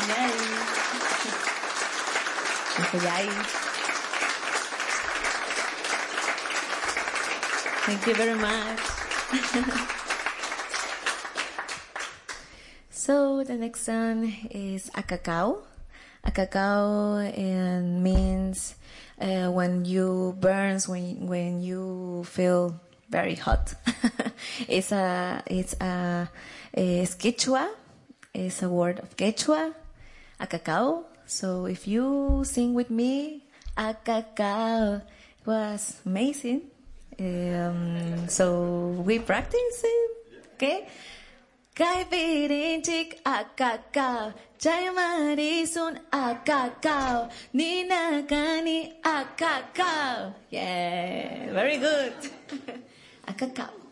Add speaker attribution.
Speaker 1: Yay. Thank you very much. So the next song is Acacao. Acacao means when you burns, when you feel very hot. It's Quechua. It's a word of Quechua. Acacao. So if you sing with me, Acacao, it was amazing. So we practice it, okay? Kai virintik Acacao, Jai Marisun Acacao, Nina Kani Acacao. Yeah, very good. Acacao.